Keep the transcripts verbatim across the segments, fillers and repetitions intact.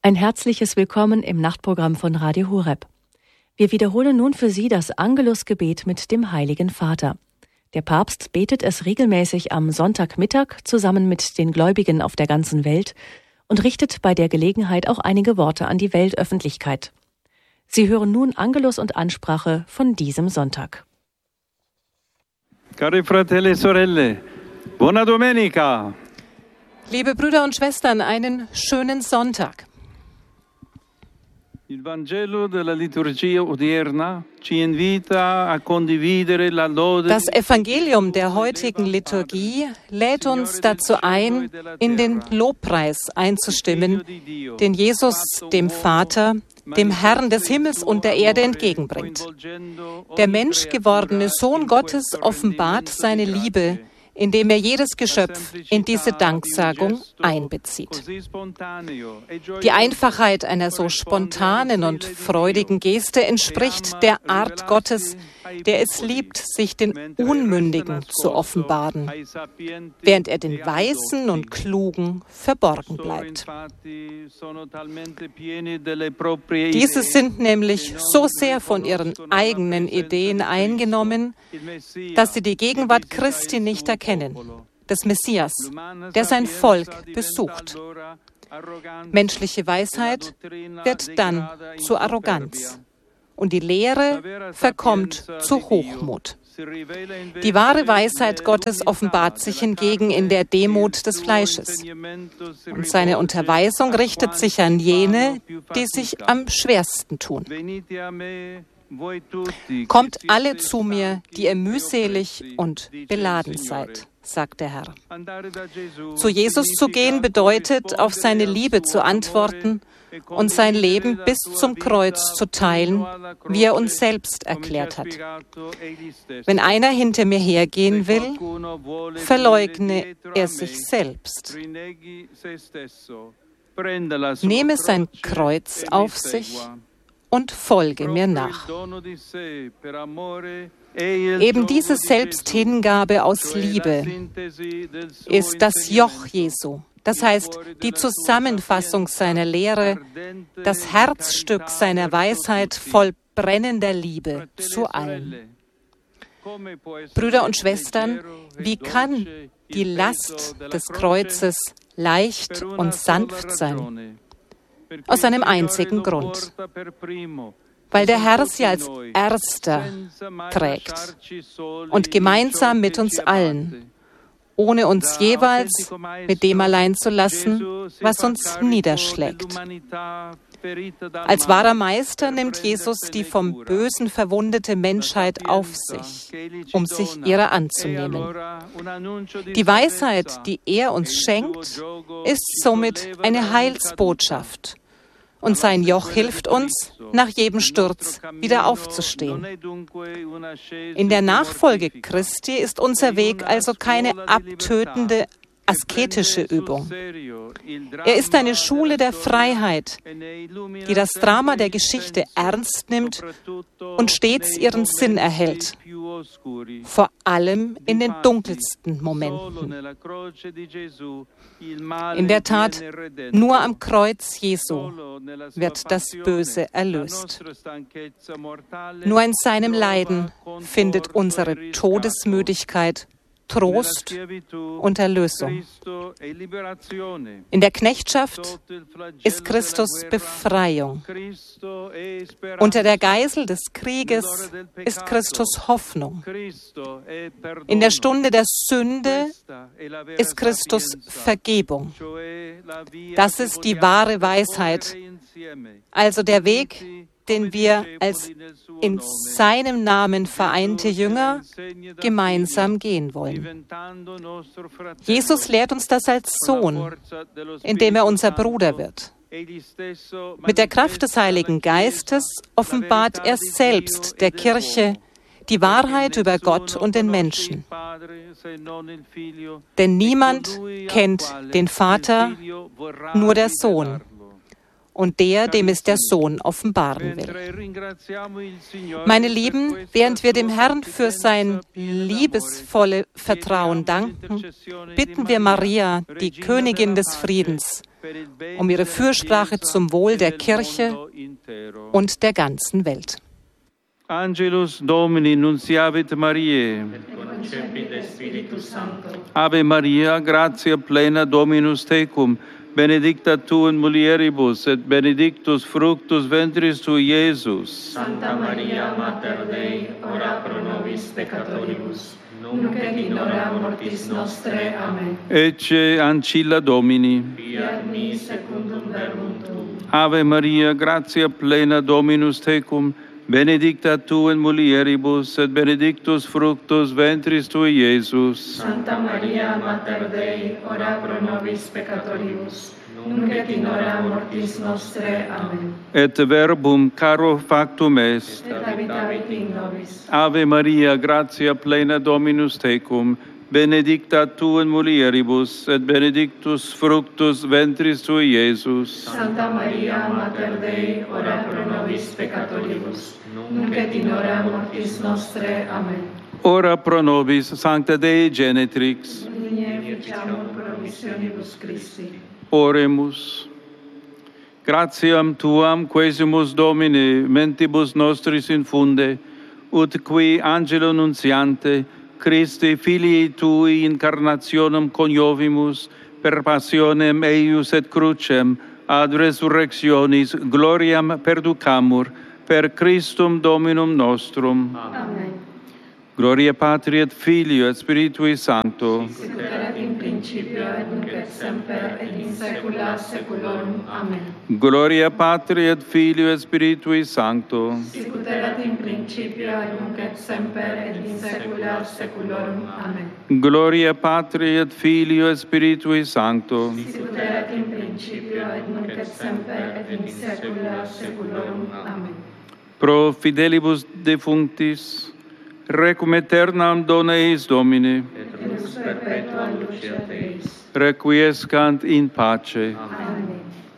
Ein herzliches Willkommen im Nachtprogramm von Radio Horeb. Wir wiederholen nun für Sie das Angelusgebet mit dem Heiligen Vater. Der Papst betet es regelmäßig am Sonntagmittag zusammen mit den Gläubigen auf der ganzen Welt und richtet bei der Gelegenheit auch einige Worte an die Weltöffentlichkeit. Sie hören nun Angelus und Ansprache von diesem Sonntag. Cari fratelli e sorelle, buona domenica! Liebe Brüder und Schwestern, einen schönen Sonntag. Il Vangelo della liturgia odierna ci invita a condividere la lode. Das Evangelium der heutigen Liturgie lädt uns dazu ein, in den Lobpreis einzustimmen, den Jesus dem Vater, dem Herrn des Himmels und der Erde entgegenbringt. Der menschgewordene Sohn Gottes offenbart seine Liebe, indem er jedes Geschöpf in diese Danksagung einbezieht. Die Einfachheit einer so spontanen und freudigen Geste entspricht der Art Gottes, der es liebt, sich den Unmündigen zu offenbaren, während er den Weisen und Klugen verborgen bleibt. Diese sind nämlich so sehr von ihren eigenen Ideen eingenommen, dass sie die Gegenwart Christi nicht erkennen, des Messias, der sein Volk besucht. Menschliche Weisheit wird dann zu Arroganz. Und die Lehre verkommt zu Hochmut. Die wahre Weisheit Gottes offenbart sich hingegen in der Demut des Fleisches. Und seine Unterweisung richtet sich an jene, die sich am schwersten tun. Kommt alle zu mir, die ihr mühselig und beladen seid, sagt der Herr. Zu Jesus zu gehen bedeutet, auf seine Liebe zu antworten und sein Leben bis zum Kreuz zu teilen, wie er uns selbst erklärt hat. Wenn einer hinter mir hergehen will, verleugne er sich selbst. Nehme sein Kreuz auf sich und folge mir nach. Eben diese Selbsthingabe aus Liebe ist das Joch Jesu. Das heißt, die Zusammenfassung seiner Lehre, das Herzstück seiner Weisheit voll brennender Liebe zu allen. Brüder und Schwestern, wie kann die Last des Kreuzes leicht und sanft sein? Aus einem einzigen Grund. Weil der Herr sie als Erster trägt und gemeinsam mit uns allen, ohne uns jeweils mit dem allein zu lassen, was uns niederschlägt. Als wahrer Meister nimmt Jesus die vom Bösen verwundete Menschheit auf sich, um sich ihrer anzunehmen. Die Weisheit, die er uns schenkt, ist somit eine Heilsbotschaft. Und sein Joch hilft uns, nach jedem Sturz wieder aufzustehen. In der Nachfolge Christi ist unser Weg also keine abtötende, asketische Übung. Er ist eine Schule der Freiheit, die das Drama der Geschichte ernst nimmt und stets ihren Sinn erhält, vor allem in den dunkelsten Momenten. In der Tat, nur am Kreuz Jesu wird das Böse erlöst. Nur in seinem Leiden findet unsere Todesmüdigkeit Trost und Erlösung. In der Knechtschaft ist Christus Befreiung. Unter der Geisel des Krieges ist Christus Hoffnung. In der Stunde der Sünde ist Christus Vergebung. Das ist die wahre Weisheit, also der Weg, den wir als in seinem Namen vereinte Jünger gemeinsam gehen wollen. Jesus lehrt uns das als Sohn, indem er unser Bruder wird. Mit der Kraft des Heiligen Geistes offenbart er selbst der Kirche die Wahrheit über Gott und den Menschen. Denn niemand kennt den Vater, nur der Sohn. und der, dem es der Sohn offenbaren will. Meine Lieben, während wir dem Herrn für sein liebesvolle Vertrauen danken, bitten wir Maria, die Königin des Friedens, um ihre Fürsprache zum Wohl der Kirche und der ganzen Welt. Angelus Domini nunciavit Mariae. Ave Maria, gratia plena Dominus tecum, benedicta tu in mulieribus, et benedictus fructus ventris tui, Iesus. Santa Maria, Mater Dei, ora pro nobis peccatoribus, nunc et in hora mortis nostre. Amen. Ecce ancilla Domini. Fiat mi secundum verbum tuum. Ave Maria, gratia plena Dominus tecum, benedicta tu in mulieribus, et benedictus fructus ventris tui, Iesus. Santa Maria, Mater Dei, ora pro nobis peccatoribus, nunc et in hora mortis nostre. Amen. Et verbum caro factum est. Et habitavit in nobis. Ave Maria, gratia plena Dominus tecum, benedicta tu in mulieribus, et benedictus fructus ventris tui, Iesus. Santa Maria, Mater Dei, ora pro nobis peccatoribus, nunc et in hora mortis nostre. Amen. Ora pro nobis, Sancta Dei Genetrix. Digne ficiamur promissionibus Christi. Oremus. Gratiam tuam quesimus Domine, mentibus nostris infunde, ut qui angelo nunciante, Christi filii tui incarnationem coniovimus, per passionem eius et crucem, ad resurrectionis gloriam perducamur, per Christum Dominum nostrum. Amen. Gloria Patri et Filio et Spiritui Sancto. Sicut erat in principio et nunc et semper et in saecula saeculorum. Amen. Gloria Patri et Filio et Spiritui Sancto. Sicut erat in principio et nunc et semper et in saecula saeculorum. Amen. Gloria Patri et Filio et Spiritui Sancto. Sicut erat in principio et nunc et semper et in saecula saeculorum. Amen. Pro fidelibus defunctis, requiem aeternam dona eis Domine, Et lux perpetua luceat eis. requiescant in pace. Amen.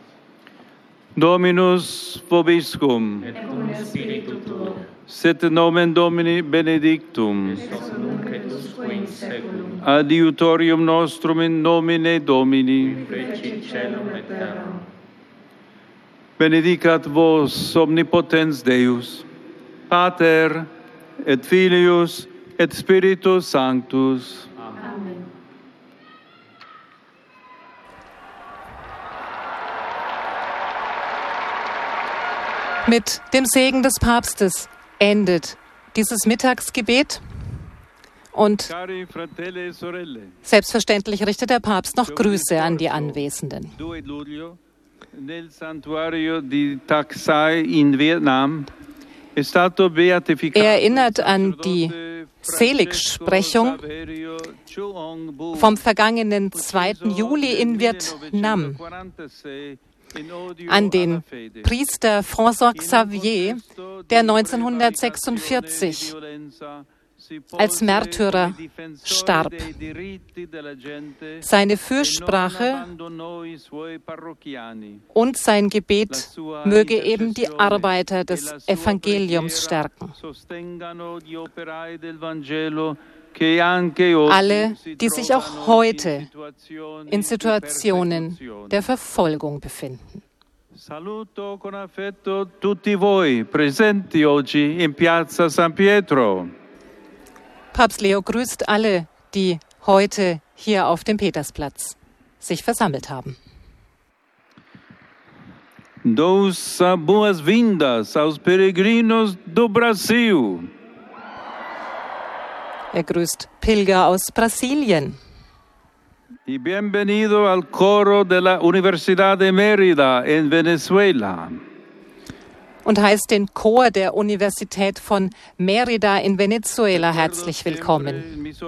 Dominus vobiscum, Et cum spiritu tuo, sit nomen Domini benedictum, ex nunc et usque in saeculum, adiutorium nostrum in nomine Domini. fecit caelum et terram. Benedicat vos omnipotens Deus, Pater et Filius et Spiritus Sanctus. Amen. Mit dem Segen des Papstes endet dieses Mittagsgebet und Cari fratelli e sorelle, selbstverständlich richtet der Papst noch Grüße an die Anwesenden. due luglio, nel santuario di Tak Sai in Vietnam, è stato beatificato Er erinnert an die Seligsprechung vom vergangenen zweiten Juli in Vietnam, an den Priester François Xavier, der neunzehnhundertsechsundvierzig als Märtyrer starb. Seine Fürsprache und sein Gebet möge eben die Arbeiter des Evangeliums stärken. Alle, die sich auch heute in Situationen der Verfolgung befinden. Saluto con affetto tutti voi presenti oggi in Piazza San Pietro. Papst Leo grüßt alle, die heute hier auf dem Petersplatz sich versammelt haben. Dous boas-vindas aos peregrinos do Brasil. Er grüßt Pilger aus Brasilien. Y bienvenido al coro de la Universidad de Mérida en Venezuela. Und heißt den Chor der Universität von Mérida in Venezuela herzlich willkommen.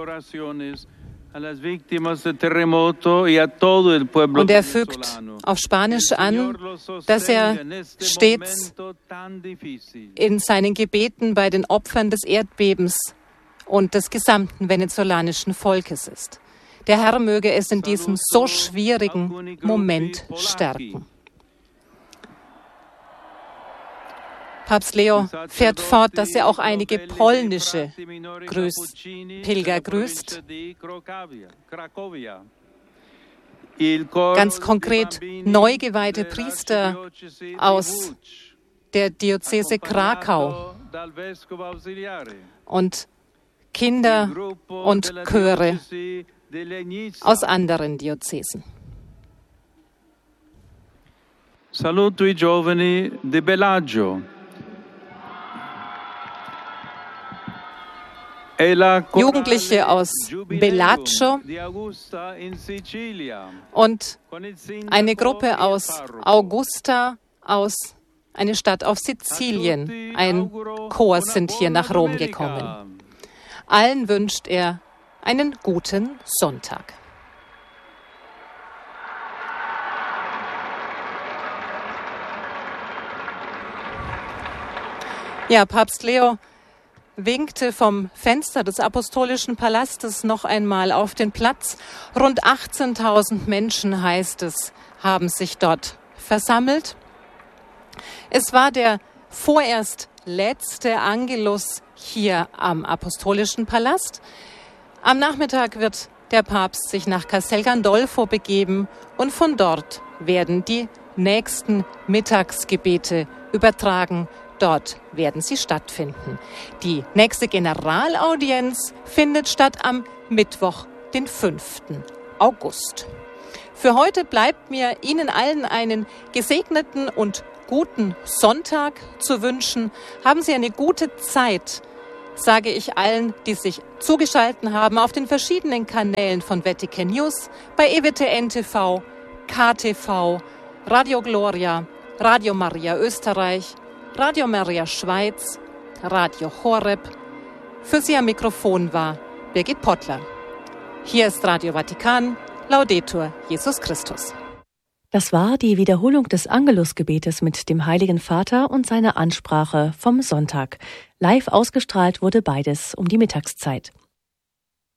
Und er fügt auf Spanisch an, dass er stets in seinen Gebeten bei den Opfern des Erdbebens und des gesamten venezolanischen Volkes ist. Der Herr möge es in diesem so schwierigen Moment stärken. Papst Leo fährt fort, dass er auch einige polnische Grüß, Pilger grüßt. Ganz konkret neu geweihte Priester aus der Diözese Krakau und Kinder und Chöre aus anderen Diözesen. Saluto i giovani di Bellagio. Jugendliche aus Bellagio und eine Gruppe aus Augusta, aus einer Stadt auf Sizilien. Ein Chor sind hier nach Rom gekommen. Allen wünscht er einen guten Sonntag. Ja, Papst Leo winkte vom Fenster des Apostolischen Palastes noch einmal auf den Platz. Rund achtzehntausend Menschen, heißt es, haben sich dort versammelt. Es war der vorerst letzte Angelus hier am Apostolischen Palast. Am Nachmittag wird der Papst sich nach Castel Gandolfo begeben und von dort werden die nächsten Mittagsgebete übertragen. Dort werden sie stattfinden. Die nächste Generalaudienz findet statt am Mittwoch, den fünften August. Für heute bleibt mir Ihnen allen einen gesegneten und guten Sonntag zu wünschen. Haben Sie eine gute Zeit, sage ich allen, die sich zugeschaltet haben auf den verschiedenen Kanälen von Vatican News, bei E W T N T V, K T V, Radio Gloria, Radio Maria Österreich, Radio Maria Schweiz, Radio Horeb. Für Sie am Mikrofon war Birgit Pottler. Hier ist Radio Vatikan, Laudetur Jesus Christus. Das war die Wiederholung des Angelusgebetes mit dem Heiligen Vater und seiner Ansprache vom Sonntag. Live ausgestrahlt wurde beides um die Mittagszeit.